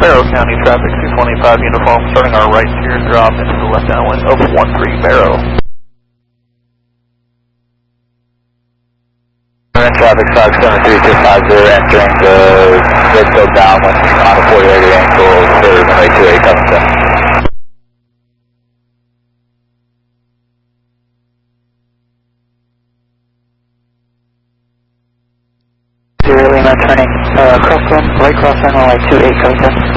Barrow County traffic 225 uniform, starting our right steer drop into the left downwind of 13 Barrow. Traffic 573-50, entering the Redfield downwind on a 48 angle for runway 28 coming in. Lima turning crosswind, right crosswind, runway 28 coming in.